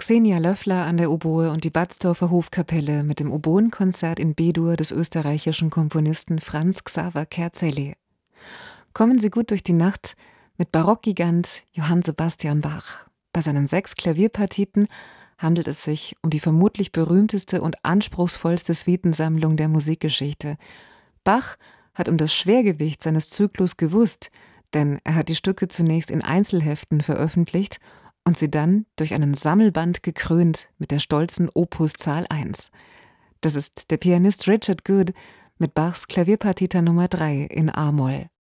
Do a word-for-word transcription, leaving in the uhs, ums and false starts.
Xenia Löffler an der Oboe und die Batzdorfer Hofkapelle mit dem Oboenkonzert in B-Dur des österreichischen Komponisten Franz Xaver Kerzelli. Kommen Sie gut durch die Nacht mit Barockgigant Johann Sebastian Bach. Bei seinen sechs Klavierpartiten handelt es sich um die vermutlich berühmteste und anspruchsvollste Suitensammlung der Musikgeschichte. Bach hat um das Schwergewicht seines Zyklus gewusst, denn er hat die Stücke zunächst in Einzelheften veröffentlicht und sie dann durch einen Sammelband gekrönt mit der stolzen Opus Zahl eins. Das ist der Pianist Richard Good mit Bachs Klavierpartita Nummer drei in a-Moll.